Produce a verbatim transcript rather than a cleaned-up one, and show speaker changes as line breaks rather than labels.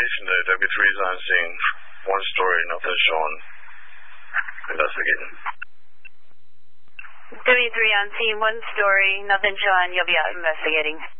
investigation there. W three is on scene. One story, nothing shown. Investigating.
W three on scene, one story, nothing shown. You'll be out investigating.